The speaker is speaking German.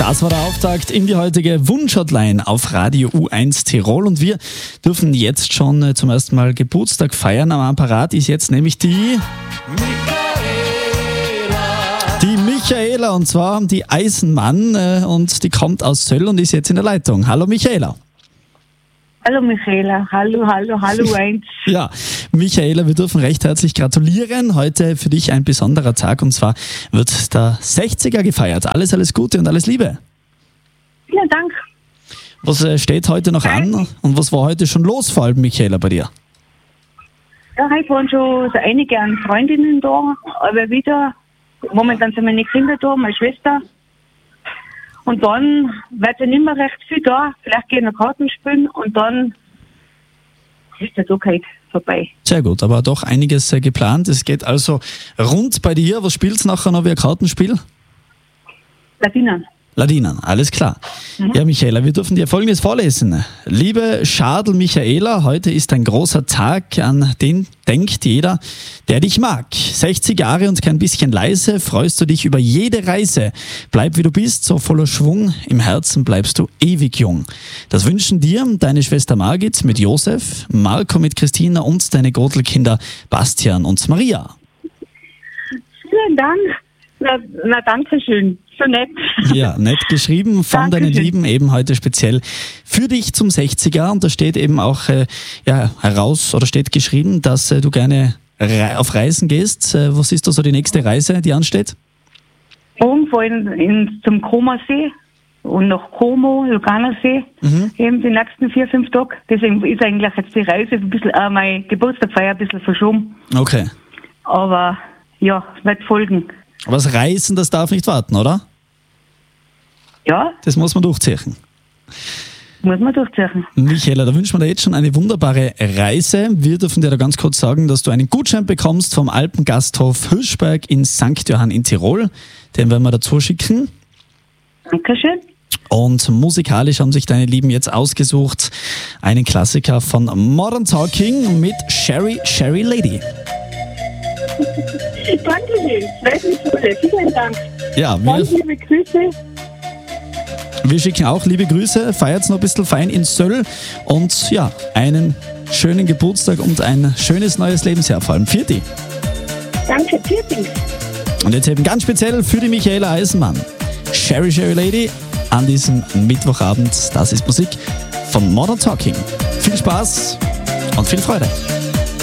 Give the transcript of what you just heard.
Das war der Auftakt in die heutige Wunschhotline auf Radio U1 Tirol und wir dürfen jetzt schon zum ersten Mal Geburtstag feiern. Am Apparat ist jetzt nämlich die Michaela und zwar die Eisenmann und die kommt aus Söll und ist jetzt in der Leitung. Hallo Michaela. Hallo Michaela, hallo eins. Ja, Michaela, wir dürfen recht herzlich gratulieren. Heute für dich ein besonderer Tag und zwar wird der 60er gefeiert. Alles Gute und alles Liebe. Vielen Dank. Was steht heute noch an und was war heute schon los vor allem, Michaela, bei dir? Ja, heute waren schon so einige an Freundinnen da, aber wieder, momentan sind meine Kinder da, meine Schwester. Und dann wird ja nicht mehr recht viel da. Vielleicht gehen wir Karten spielen und dann ist der Tag halt vorbei. Sehr gut, aber doch einiges geplant. Es geht also rund bei dir. Was spielst du nachher noch wie ein Kartenspiel? Ladinen, alles klar. Ja, Michaela, wir dürfen dir Folgendes vorlesen. Liebe Schadl Michaela, heute ist ein großer Tag, an den denkt jeder, der dich mag. 60 Jahre und kein bisschen leise, freust du dich über jede Reise. Bleib wie du bist, so voller Schwung, im Herzen bleibst du ewig jung. Das wünschen dir deine Schwester Margit mit Josef, Marco mit Christina und deine Grotelkinder Bastian und Maria. Vielen Dank. Na danke schön. So nett. Ja, nett geschrieben von deinen Lieben, eben heute speziell für dich zum 60er. Und da steht eben auch heraus oder steht geschrieben, dass du gerne auf Reisen gehst. Was ist da so die nächste Reise, die ansteht? Irgendwo zum Comersee und nach Como, Luganersee, eben die nächsten 4-5 Tage. Deswegen ist eigentlich jetzt die Reise ein bisschen, mein Geburtstagfeier ein bisschen verschoben. Okay. Aber ja, wird folgen. Aber das Reisen, das darf nicht warten, oder? Ja. Das muss man durchziehen. Michaela, da wünschen wir dir jetzt schon eine wunderbare Reise. Wir dürfen dir da ganz kurz sagen, dass du einen Gutschein bekommst vom Alpengasthof Hirschberg in St. Johann in Tirol. Den werden wir dazu schicken. Dankeschön. Und musikalisch haben sich deine Lieben jetzt ausgesucht einen Klassiker von Modern Talking mit Sherry Lady. Danke, vielen Dank. Ja, liebe Grüße. Wir schicken auch liebe Grüße, feiert noch ein bisschen fein in Söll und ja, einen schönen Geburtstag und ein schönes neues Lebensjahr vor allem. Pfiat. Danke, Pfiat. Und jetzt eben ganz speziell für die Michaela Eisenmann. Sherry Lady an diesem Mittwochabend. Das ist Musik von Modern Talking. Viel Spaß und viel Freude.